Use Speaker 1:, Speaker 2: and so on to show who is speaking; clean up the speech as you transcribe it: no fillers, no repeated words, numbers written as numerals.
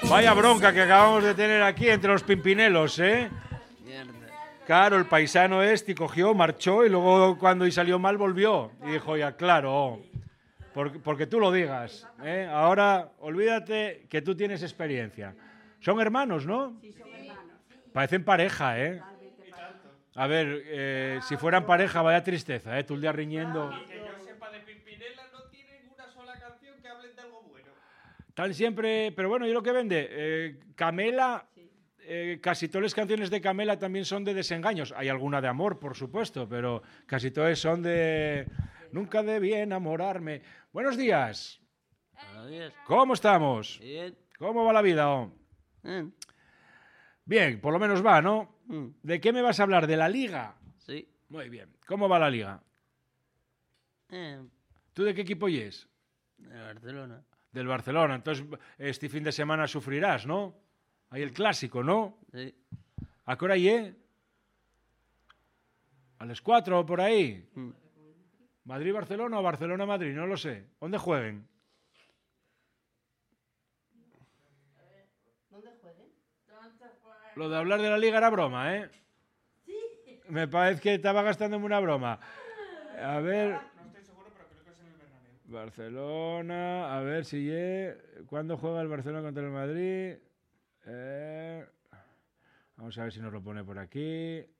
Speaker 1: Vaya bronca que acabamos de tener aquí entre los pimpinelos, ¿eh?
Speaker 2: Mierda.
Speaker 1: Claro, el paisano este cogió, marchó y luego cuando salió mal volvió. Y dijo, ya, claro, porque tú lo digas, ¿eh? Ahora, olvídate que tú tienes experiencia. Son hermanos, ¿no?
Speaker 3: Sí, son hermanos.
Speaker 1: Parecen pareja, ¿eh? A ver, si fueran pareja, vaya tristeza, ¿eh? Tú el día riñendo.
Speaker 4: Y que yo sepa de Pimpinela no tienen una sola canción que hablen de algo bueno.
Speaker 1: Están siempre... Pero bueno, ¿y lo que vende? Camela... casi todas las canciones de Camela también son de desengaños. Hay alguna de amor, por supuesto, pero casi todas son de... Nunca debí enamorarme. Buenos días.
Speaker 2: Buenos días.
Speaker 1: ¿Cómo estamos?
Speaker 2: Bien.
Speaker 1: ¿Cómo va la vida? Oh? Bien, por lo menos va, ¿no? ¿De qué me vas a hablar? ¿De la Liga?
Speaker 2: Sí.
Speaker 1: Muy bien. ¿Cómo va la Liga? ¿Tú de qué equipo es?
Speaker 2: De Barcelona.
Speaker 1: Del Barcelona. Entonces, este fin de semana sufrirás, ¿no? Hay el clásico, ¿no?
Speaker 2: Sí.
Speaker 1: ¿A qué hora hay? ¿A las 4 o por ahí? ¿Madrid-Barcelona o Barcelona-Madrid? No lo sé. ¿Dónde jueguen?
Speaker 3: ¿Dónde jueguen?
Speaker 1: Lo de hablar de la Liga era broma, ¿eh?
Speaker 3: Sí.
Speaker 1: Me parece que estaba gastándome una broma. A ver...
Speaker 4: No estoy seguro, pero creo que es en el Bernabéu.
Speaker 1: Barcelona, a ver si... ¿Cuándo juega el Barcelona contra el Madrid? Vamos a ver si nos lo pone por aquí.